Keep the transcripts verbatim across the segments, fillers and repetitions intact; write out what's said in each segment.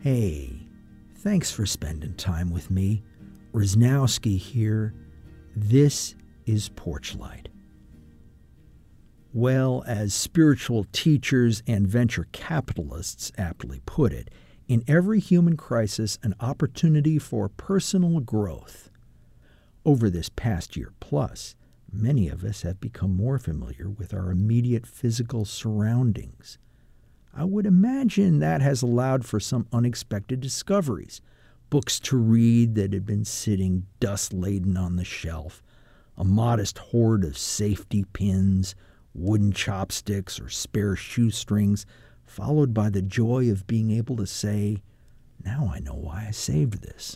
Hey, thanks for spending time with me. Rosnowski here. This is Porchlight. Well, as spiritual teachers and venture capitalists aptly put it, in every human crisis, an opportunity for personal growth. Over this past year plus, many of us have become more familiar with our immediate physical surroundings. I would imagine that has allowed for some unexpected discoveries. Books to read that had been sitting dust-laden on the shelf, a modest hoard of safety pins, wooden chopsticks, or spare shoestrings, followed by the joy of being able to say, "Now I know why I saved this."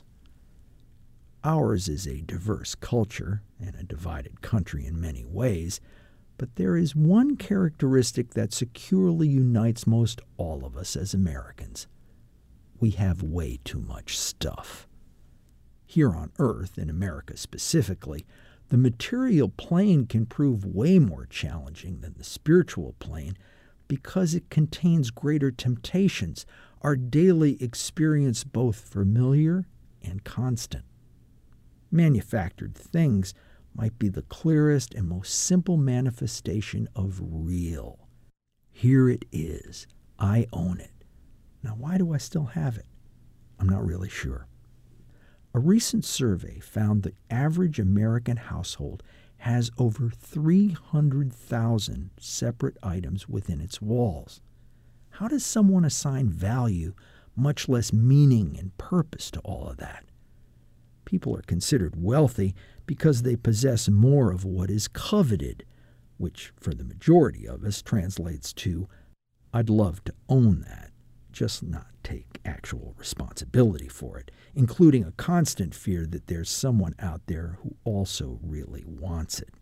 Ours is a diverse culture and a divided country in many ways, but there is one characteristic that securely unites most all of us as Americans. We have way too much stuff. Here on Earth, in America specifically, the material plane can prove way more challenging than the spiritual plane because it contains greater temptations, our daily experience both familiar and constant. Manufactured things might be the clearest and most simple manifestation of real. Here it is. I own it. Now, why do I still have it? I'm not really sure. A recent survey found the average American household has over three hundred thousand separate items within its walls. How does someone assign value, much less meaning and purpose, to all of that? People are considered wealthy because they possess more of what is coveted, which for the majority of us translates to, "I'd love to own that, just not take actual responsibility for it," including a constant fear that there's someone out there who also really wants it.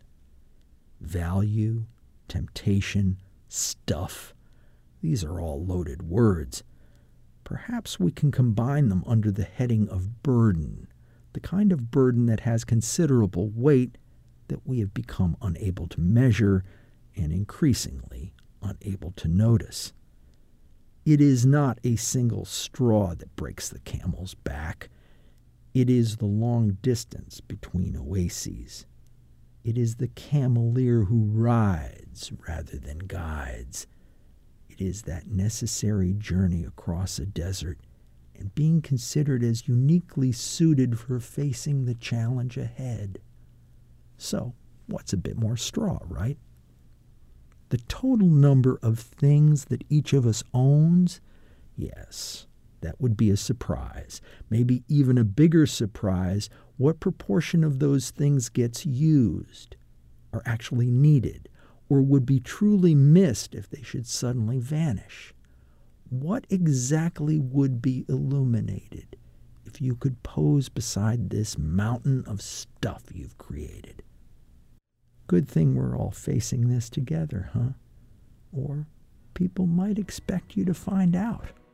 Value, temptation, stuff, these are all loaded words. Perhaps we can combine them under the heading of burden, the kind of burden that has considerable weight that we have become unable to measure and increasingly unable to notice. It is not a single straw that breaks the camel's back. It is the long distance between oases. It is the cameleer who rides rather than guides. It is that necessary journey across a desert and being considered as uniquely suited for facing the challenge ahead. So, what's a bit more straw, right? The total number of things that each of us owns? Yes, that would be a surprise. Maybe even a bigger surprise, what proportion of those things gets used, are actually needed, or would be truly missed if they should suddenly vanish. What exactly would be illuminated if you could pose beside this mountain of stuff you've created? Good thing we're all facing this together, huh? Or people might expect you to find out.